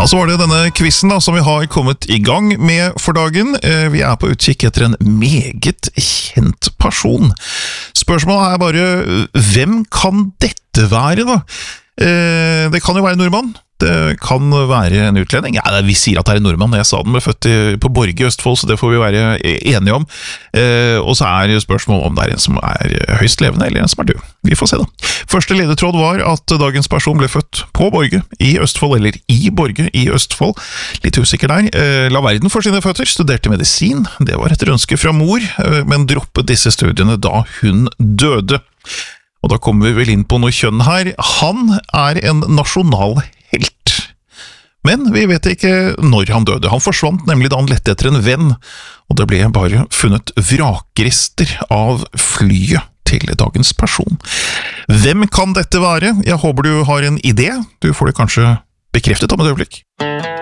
Ja, så var det denne quizen da, som vi har kommet i gang med for dagen. Vi på utkikk etter en meget kjent person. Spørsmålet bare, hvem kan dette være da? Det kan jo være en nordmann. Det kan være en utlending. Ja, vi sier at det en nordmann. Jeg sa den ble født på Borge i Østfold, så det får vi være enige om. Og så spørsmålet om det en som høyst levende, eller en som død. Vi får se da. Første ledetråd var at dagens person ble født på Borge i Østfold, eller i Borge i Østfold. Litt usikker der. La verden for sine føtter, studerte medisin. Det var et ønske fra mor, men droppet disse studiene da hun døde. Og da kommer vi vel inn på noe kjønn her. Han en nasjonal helt. Men vi vet ikke når han døde. Han forsvant nemlig da han lette etter en venn, og det ble bare funnet vrakrester av flyet til dagens person. Hvem kan dette være? Jeg håper du har en idé. Du får det kanskje bekreftet om et øyeblikk.